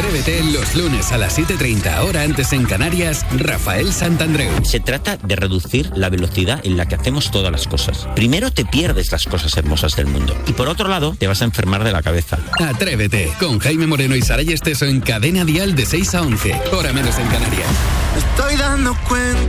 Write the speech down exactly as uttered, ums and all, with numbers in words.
Atrévete los lunes a las siete y treinta, hora antes en Canarias, Rafael Santandreu. Se trata de reducir la velocidad en la que hacemos todas las cosas. Primero te pierdes las cosas hermosas del mundo y por otro lado te vas a enfermar de la cabeza. Atrévete con Jaime Moreno y Saray Esteso en Cadena Dial de seis a once, hora menos en Canarias. Me estoy dando cuenta